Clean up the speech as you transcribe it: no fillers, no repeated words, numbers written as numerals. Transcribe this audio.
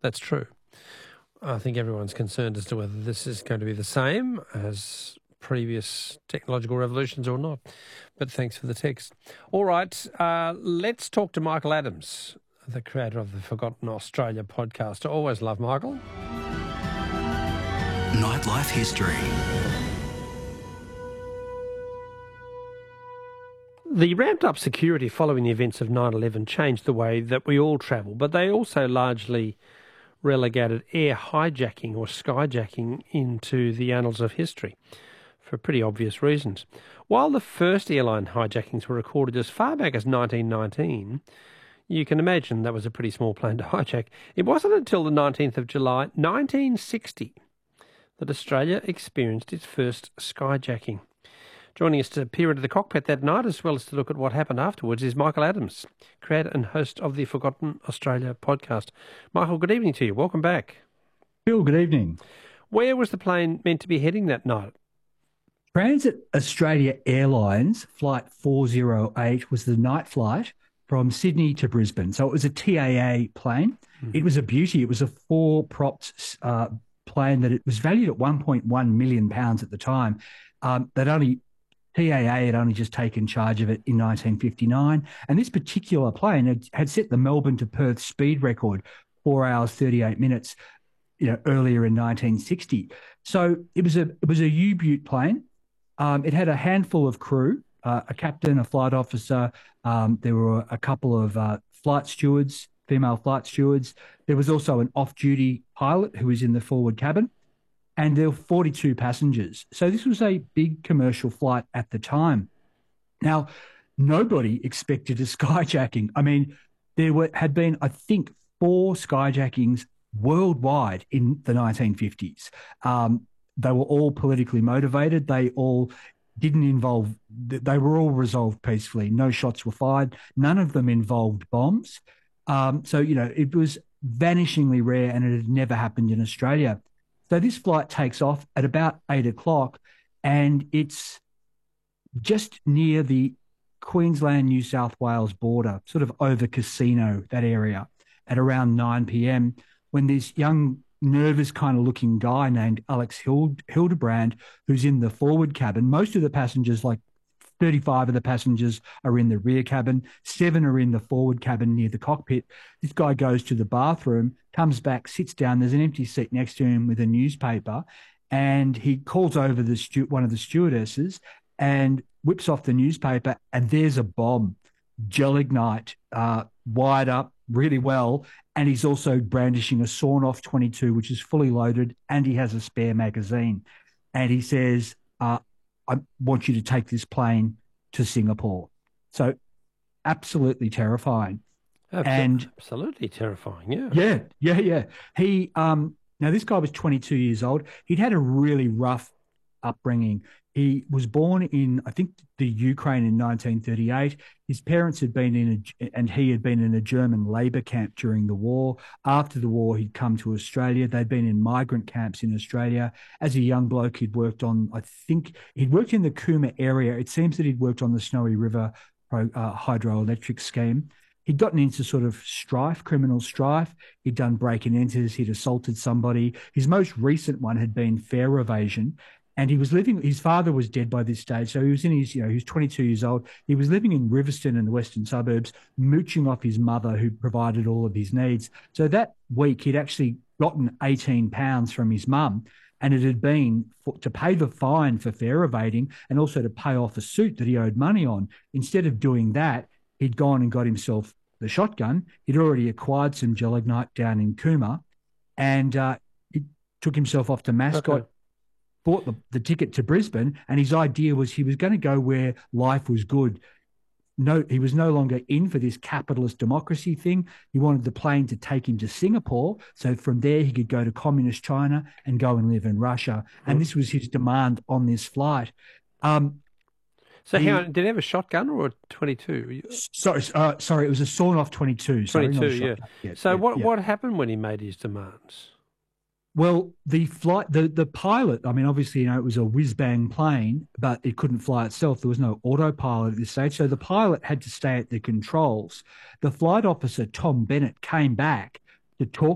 That's true. I think everyone's concerned as to whether this is going to be the same as previous technological revolutions or not. But thanks for the text. All right, let's talk to Michael Adams, the creator of the Forgotten Australia podcast. I always love Michael. Nightlife History. The ramped-up security following the events of 9/11 changed the way that we all travel, but they also largely relegated air hijacking or skyjacking into the annals of history for pretty obvious reasons. While the first airline hijackings were recorded as far back as 1919, you can imagine that was a pretty small plane to hijack. It wasn't until the 19th of July 1960 that Australia experienced its first skyjacking. Joining us to peer into the cockpit that night, as well as to look at what happened afterwards, is Michael Adams, creator and host of the Forgotten Australia podcast. Michael, good evening to you. Welcome back. Phil, good evening. Where was the plane meant to be heading that night? Transit Australia Airlines Flight 408 was the night flight from Sydney to Brisbane. So it was a TAA plane. It was a beauty. It was a four-propped plane that it was valued at £1.1 million at the time. TAA had only just taken charge of it in 1959, and this particular plane had set the Melbourne to Perth speed record, 4 hours 38 minutes, earlier in 1960. So it was a U-Butte plane. It had a handful of crew, a captain, a flight officer. There were a couple of flight stewards, female flight stewards. There was also an off-duty pilot who was in the forward cabin. And there were 42 passengers. So this was a big commercial flight at the time. Now, nobody expected a skyjacking. I mean, had been, I think, 4 skyjackings worldwide in the 1950s. They were all politically motivated. They all didn't involve, they were all resolved peacefully. No shots were fired. None of them involved bombs. It was vanishingly rare, and it had never happened in Australia. So this flight takes off at about 8 o'clock, and it's just near the Queensland-New South Wales border, sort of over Casino, that area, at around 9 p.m, when this young, nervous kind of looking guy named Alex Hildebrand, who's in the forward cabin, most of the passengers, like 35 of the passengers, are in the rear cabin, 7 are in the forward cabin near the cockpit. This guy goes to the bathroom, comes back, sits down. There's an empty seat next to him with a newspaper, and he calls over one of the stewardesses and whips off the newspaper, and there's a bomb, gelignite, wired up really well, and he's also brandishing a sawn-off 22, which is fully loaded, and he has a spare magazine. And he says, I want you to take this plane to Singapore. So absolutely terrifying. Absolutely terrifying, yeah. Yeah. He now this guy was 22 years old. He'd had a really rough upbringing. He was born in, I think, the Ukraine in 1938. His parents had been and he had been in a German labor camp during the war. After the war, he'd come to Australia. They'd been in migrant camps in Australia. As a young bloke, he'd worked in the Cooma area. It seems that he'd worked on the Snowy River hydroelectric scheme. He'd gotten into sort of criminal strife. He'd done break and enters. He'd assaulted somebody. His most recent one had been fare evasion. And his father was dead by this stage. So he was he was 22 years old. He was living in Riverstone in the western suburbs, mooching off his mother who provided all of his needs. So that week he'd actually gotten £18 from his mum, and it had been to pay the fine for fare evading and also to pay off a suit that he owed money on. Instead of doing that, he'd gone and got himself the shotgun. He'd already acquired some gelignite down in Cooma, and he took himself off to Mascot. Okay. Bought the ticket to Brisbane, and his idea was he was going to go where life was good. No, he was no longer in for this capitalist democracy thing. He wanted the plane to take him to Singapore, so from there he could go to communist China and go and live in Russia. And this was his demand on this flight. So did he have a shotgun or a 22? Sorry, it was a sawn-off 22. 22, yeah. So what happened when he made his demands? Well, the pilot, I mean, obviously, it was a whiz-bang plane, but it couldn't fly itself. There was no autopilot at this stage. So the pilot had to stay at the controls. The flight officer, Tom Bennett, came back to talk